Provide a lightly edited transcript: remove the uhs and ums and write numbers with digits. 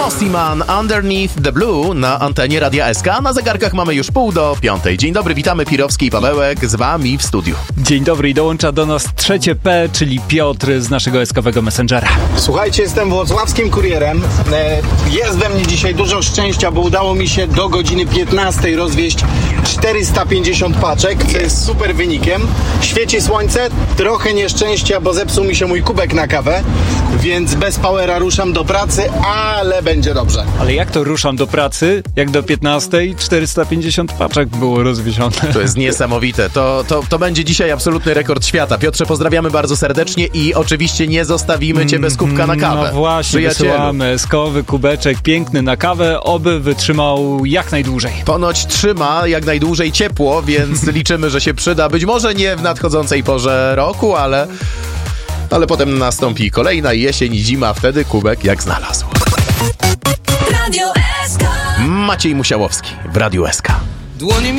Mosiman, Underneath the Blue na antenie Radia SK. Na zegarkach mamy już 4:30. Dzień dobry, witamy Pirowski i Pawełek z wami w studiu. Dzień dobry i dołącza do nas trzecie P, czyli Piotr z naszego SK-owego Messengera. Słuchajcie, jestem włocławskim kurierem. Jest we mnie dzisiaj dużo szczęścia, bo udało mi się do godziny 15 rozwieźć 450 paczek, co jest super wynikiem. Świeci słońce, trochę nieszczęścia, bo zepsuł mi się mój kubek na kawę, więc bez powera ruszam do pracy, ale będzie dobrze. Ale jak to ruszam do pracy, jak do 15 450 paczek było rozwiezione? To jest niesamowite. To będzie dzisiaj absolutny rekord świata. Piotrze, pozdrawiamy bardzo serdecznie i oczywiście nie zostawimy cię bez kubka na kawę. No właśnie, wysyłamy SK-owy kubeczek piękny na kawę, oby wytrzymał jak najdłużej. Ponoć trzyma jak najdłużej ciepło, więc liczymy, że się przyda. Być może nie w nadchodzącej porze roku, ale potem nastąpi kolejna jesień i zima, wtedy kubek jak znalazł. Radio SK. Maciej Musiałowski w Radiu SK.